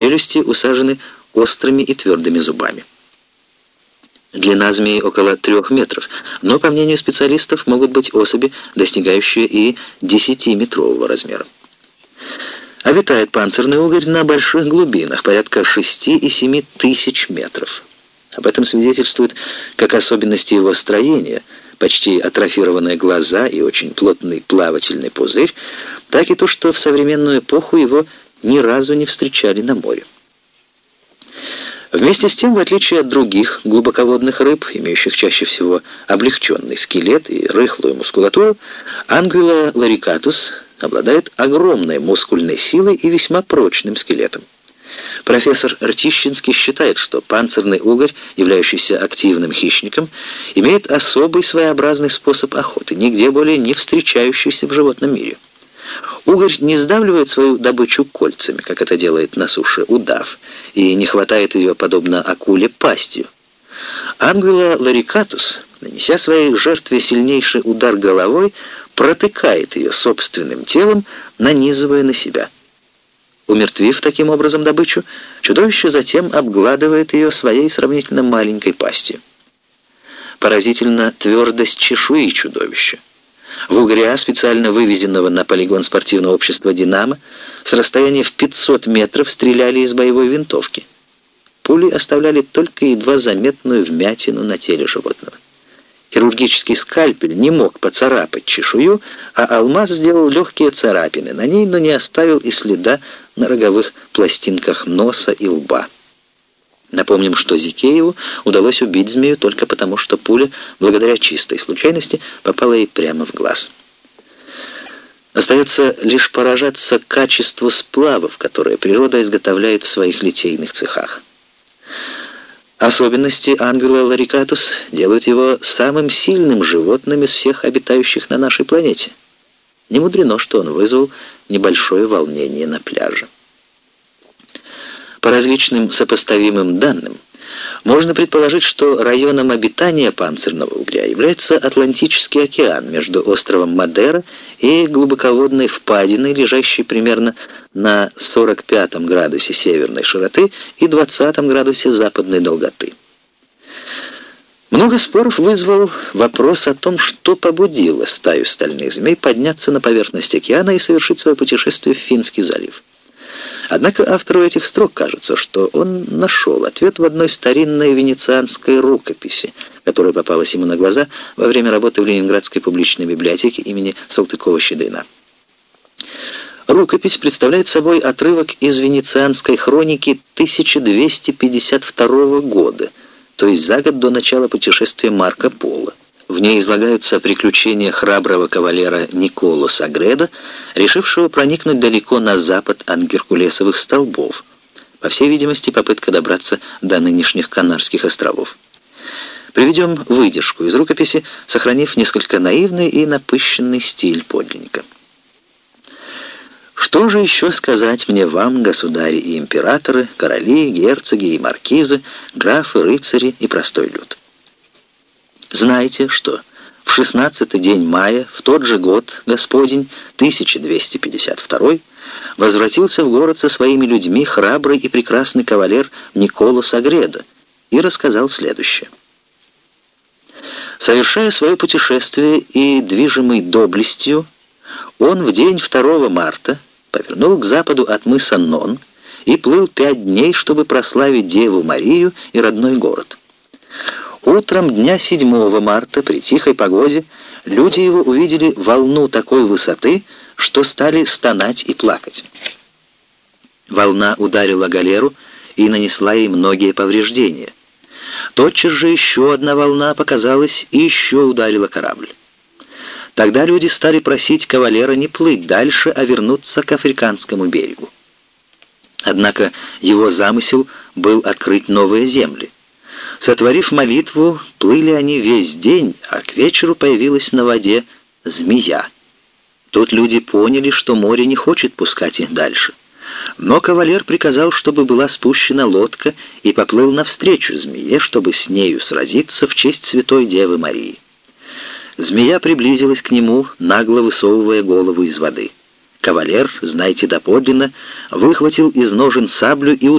Челюсти усажены острыми и твердыми зубами. Длина змеи около 3 метров, но, по мнению специалистов, могут быть особи, достигающие и 10-метрового размера. Обитает панцирный угорь на больших глубинах, порядка 6 и 7 тысяч метров. Об этом свидетельствуют как особенности его строения, почти атрофированные глаза и очень плотный плавательный пузырь, так и то, что в современную эпоху его ни разу не встречали на море. Вместе с тем, в отличие от других глубоководных рыб, имеющих чаще всего облегченный скелет и рыхлую мускулатуру, Anguilla laricatus обладает огромной мускульной силой и весьма прочным скелетом. Профессор Ртищинский считает, что панцирный угорь, являющийся активным хищником, имеет особый своеобразный способ охоты, нигде более не встречающийся в животном мире. Угорь не сдавливает свою добычу кольцами, как это делает на суше удав, и не хватает ее, подобно акуле, пастью. Anguilla laricatus, нанеся своей жертве сильнейший удар головой, протыкает ее собственным телом, нанизывая на себя. Умертвив таким образом добычу, чудовище затем обгладывает ее своей сравнительно маленькой пастью. Поразительна твердость чешуи чудовища. В угря, специально вывезенного на полигон спортивного общества «Динамо», с расстояния в 500 метров стреляли из боевой винтовки. Пули оставляли только едва заметную вмятину на теле животного. Хирургический скальпель не мог поцарапать чешую, а алмаз сделал легкие царапины на ней, но не оставил и следа на роговых пластинках носа и лба. Напомним, что Зикееву удалось убить змею только потому, что пуля, благодаря чистой случайности, попала ей прямо в глаз. Остается лишь поражаться качеству сплавов, которые природа изготовляет в своих литейных цехах. Особенности Anguilla laricatus делают его самым сильным животным из всех обитающих на нашей планете. Не мудрено, что он вызвал небольшое волнение на пляже. По различным сопоставимым данным, можно предположить, что районом обитания панцирного угря является Атлантический океан между островом Мадейра и глубоководной впадиной, лежащей примерно на 45 градусе северной широты и 20 градусе западной долготы. Много споров вызвал вопрос о том, что побудило стаю стальных змей подняться на поверхность океана и совершить свое путешествие в Финский залив. Однако автору этих строк кажется, что он нашел ответ в одной старинной венецианской рукописи, которая попалась ему на глаза во время работы в Ленинградской публичной библиотеке имени Салтыкова-Щедрина. Рукопись представляет собой отрывок из венецианской хроники 1252 года, то есть за год до начала путешествия Марко Поло. В ней излагаются приключения храброго кавалера Николо Сагредо, решившего проникнуть далеко на запад от Геркулесовых столбов. По всей видимости, попытка добраться до нынешних Канарских островов. Приведем выдержку из рукописи, сохранив несколько наивный и напыщенный стиль подлинника. «Что же еще сказать мне вам, государи и императоры, короли, герцоги и маркизы, графы, рыцари и простой люд? Знаете, что в 16-й день мая, в тот же год, Господень, 1252, возвратился в город со своими людьми храбрый и прекрасный кавалер Николо Сагредо и рассказал следующее. Совершая свое путешествие и движимый доблестью, он в день 2 марта повернул к западу от мыса Нон и плыл 5 дней, чтобы прославить Деву Марию и родной город. Утром дня 7 марта при тихой погоде люди его увидели волну такой высоты, что стали стонать и плакать. Волна ударила галеру и нанесла ей многие повреждения. Тотчас же еще одна волна показалась и еще ударила корабль. Тогда люди стали просить кавалера не плыть дальше, а вернуться к африканскому берегу. Однако его замысел был открыть новые земли. Сотворив молитву, плыли они весь день, а к вечеру появилась на воде змея. Тут люди поняли, что море не хочет пускать их дальше. Но кавалер приказал, чтобы была спущена лодка, и поплыл навстречу змее, чтобы с нею сразиться в честь Святой Девы Марии. Змея приблизилась к нему, нагло высовывая голову из воды. Кавалер, знайте доподлинно, выхватил из ножен саблю и